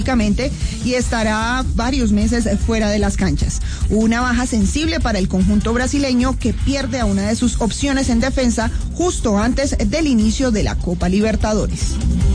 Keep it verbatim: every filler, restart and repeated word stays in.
y estará varios meses fuera de las canchas. Una baja sensible para el conjunto brasileño que pierde a una de sus opciones en defensa justo antes del inicio de la Copa Libertadores.